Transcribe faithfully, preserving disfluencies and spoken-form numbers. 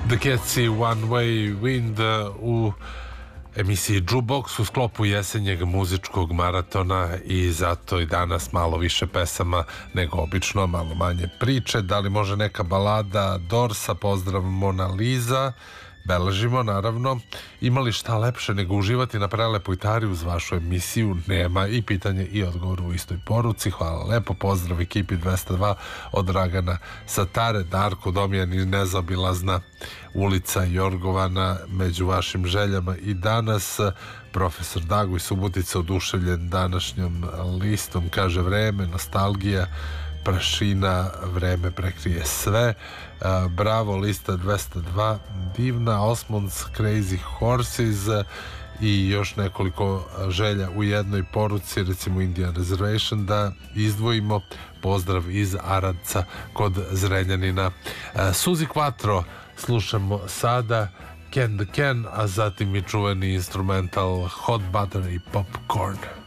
The Cats i One Way Wind u emisiji Jukebox u sklopu jesenjeg muzičkog maratona i zato i danas malo više pesama nego obično, malo manje priče. Da li može neka balada Dorsa, pozdrav Mona Lisa, beležimo naravno. Ima li šta lepše nego uživati na prelepoj tari uz vašu emisiju? Nema. I pitanje i odgovor u istoj poruci. Hvala lepo, pozdrav ekipi dvesta dva od Dragana sa Tare. Darko Domjan i nezaobilazna ulica Jorgovana među vašim željama i danas. Profesor Dago iz Subotice oduševljen današnjom listom, kaže vreme, nostalgija, prašina, vreme prekrije sve. Uh, bravo, lista dvesta dva, divna, Osmonds, Crazy Horses i još nekoliko želja u jednoj poruci, recimo Indian Reservation da izdvojimo. Pozdrav iz Aradca kod Zrenjanina. uh, Suzi Quattro slušamo sada, Can the Can, a zatim i čuveni instrumental Hot Butter i Popcorn.